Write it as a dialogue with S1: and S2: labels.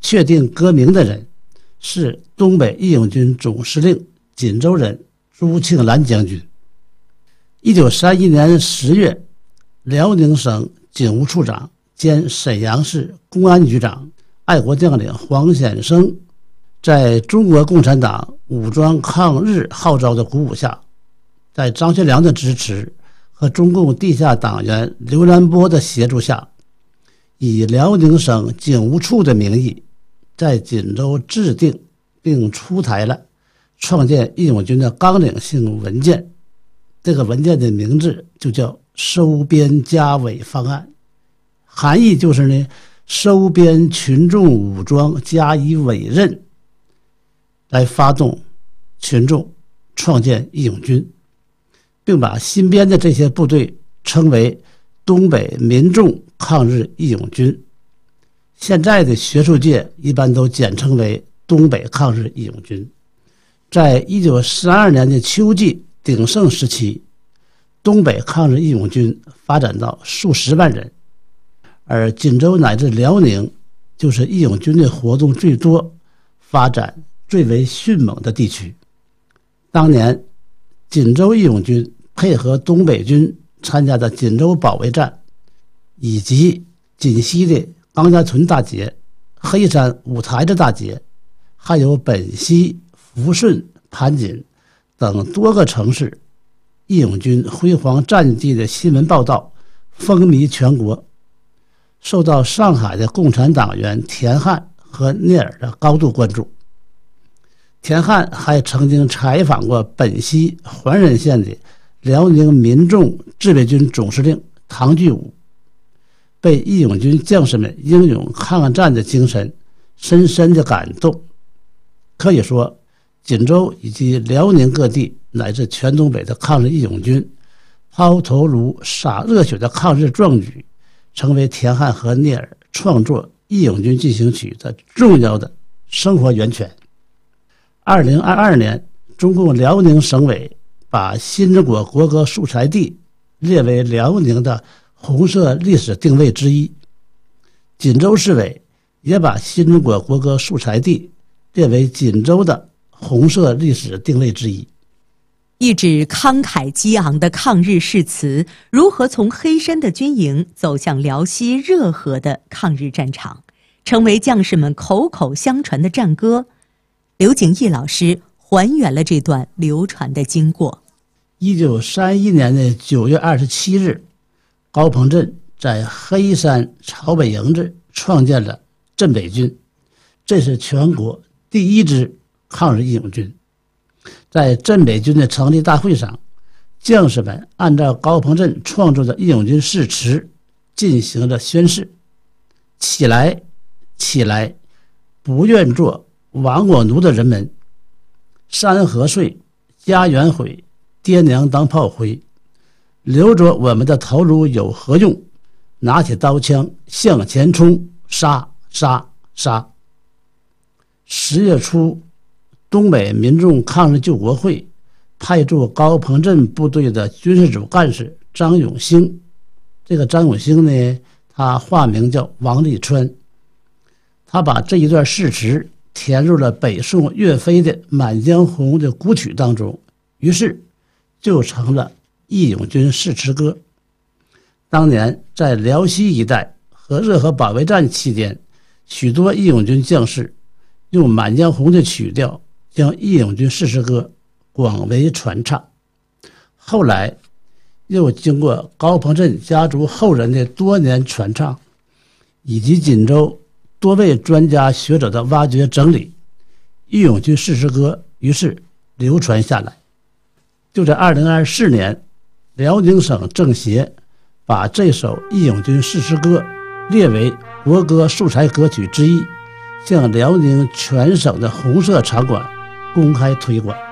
S1: 确定歌名的人是东北义勇军总司令锦州人朱庆澜将军。1931年10月，辽宁省警务处长兼沈阳市公安局长爱国将领黄显生，在中国共产党武装抗日号召的鼓舞下，在张学良的支持和中共地下党员刘兰波的协助下，以辽宁省警务处的名义，在锦州制定并出台了创建义勇军的纲领性文件。这个文件的名字就叫收编加委方案，含义就是呢，收编群众武装加以委任，来发动群众创建义勇军，并把新编的这些部队称为东北民众抗日义勇军。现在的学术界一般都简称为东北抗日义勇军。在1942年的秋季鼎盛时期，东北抗日义勇军发展到数十万人，而锦州乃至辽宁就是义勇军的活动最多、发展最为迅猛的地区。当年锦州义勇军配合东北军参加的锦州保卫战，以及锦西的钢家屯大捷、黑山五台子大捷，还有本溪、抚顺、盘锦等多个城市义勇军辉煌战绩的新闻报道风靡全国，受到上海的共产党员田汉和聂耳的高度关注。田汉还曾经采访过本溪环仁县的辽宁民众自卫军总司令唐聚武，被义勇军将士们英勇抗战的精神深深的感动。可以说，锦州以及辽宁各地乃至全东北的抗日义勇军抛头颅洒热血的抗日壮举，成为田汉和聂耳创作《义勇军进行曲》的重要的生活源泉。2022年，中共辽宁省委把新之国国歌素材地列为辽宁的红色历史定位之一。锦州市委也把新之国国歌素材地列为锦州的红色历史定位之一。
S2: 一纸慷慨激昂的抗日誓词，如何从黑山的军营走向辽西热河的抗日战场，成为将士们口口相传的战歌。刘景义老师还原了这段流传的经过。
S1: 1931年的9月27日，高鹏镇在黑山朝北营子创建了镇北军，这是全国第一支抗日义勇军。在镇北军的成立大会上，将士们按照高鹏镇创作的义勇军誓词进行了宣誓：起来，起来，不愿做亡我奴的人们，山河碎，家园毁，爹娘当炮灰，留着我们的头颅有何用？拿起刀枪向前冲，杀杀杀。10月初，东北民众抗日救国会派驻高鹏镇部队的军事组干事张永兴，这个张永兴呢，他化名叫王立川，他把这一段誓词填入了北宋岳飞的《满江红》的古曲当中，于是就成了义勇军誓词歌。当年在辽西一带和热河保卫战期间，许多义勇军将士用《满江红》的曲调将义勇军誓词歌广为传唱。后来又经过高鹏镇家族后人的多年传唱，以及锦州多位专家学者的挖掘整理，义勇军誓词歌于是流传下来。就在2024年，辽宁省政协把这首义勇军誓词歌列为国歌素材歌曲之一，向辽宁全省的红色场馆公开推广。